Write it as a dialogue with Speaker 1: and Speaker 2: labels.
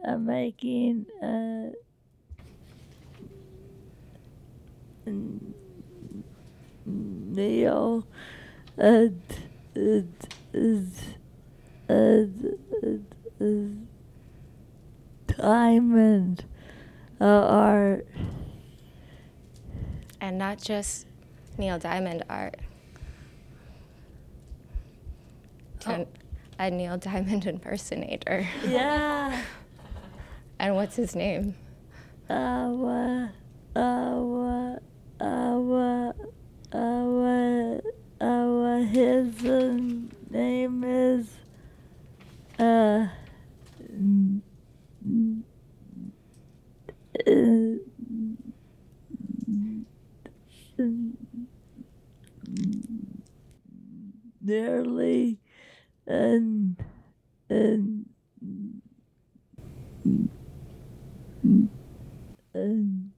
Speaker 1: making Neil uh, uh, uh, diamond art.
Speaker 2: And not just Neil Diamond art. A Neil Diamond impersonator.
Speaker 1: Yeah.
Speaker 2: And what's his name?
Speaker 1: Our, his name is, uh, nearly, and